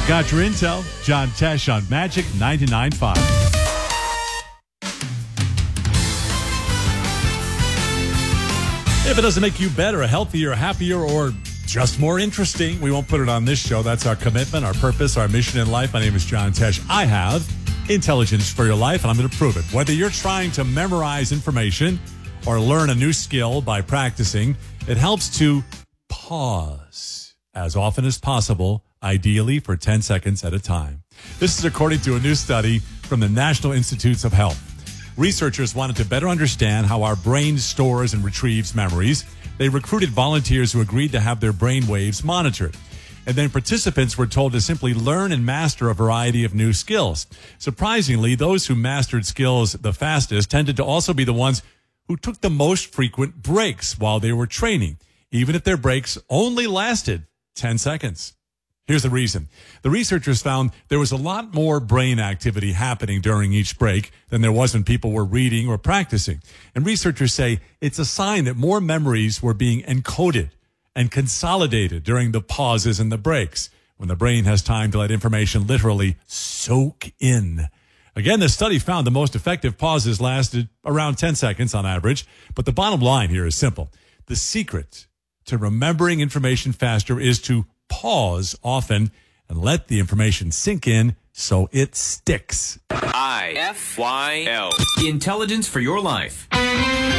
Got your intel. John Tesh on Magic 99.5. If it doesn't make you better, healthier, happier, or just more interesting, we won't put it on this show. That's our commitment, our purpose, our mission in life. My name is John Tesh. I have intelligence for your life, and I'm going to prove it. Whether you're trying to memorize information or learn a new skill by practicing, it helps to pause as often as possible, ideally for 10 seconds at a time. This is according to a new study from the National Institutes of Health. Researchers wanted to better understand how our brain stores and retrieves memories. They recruited volunteers who agreed to have their brain waves monitored. And then participants were told to simply learn and master a variety of new skills. Surprisingly, those who mastered skills the fastest tended to also be the ones who took the most frequent breaks while they were training, even if their breaks only lasted 10 seconds. Here's the reason. The researchers found there was a lot more brain activity happening during each break than there was when people were reading or practicing. And researchers say it's a sign that more memories were being encoded and consolidated during the pauses and the breaks, when the brain has time to let information literally soak in. Again, the study found the most effective pauses lasted around 10 seconds on average. But the bottom line here is simple. The secret to remembering information faster is to pause often and let the information sink in so it sticks. IFYL. Intelligence for your life.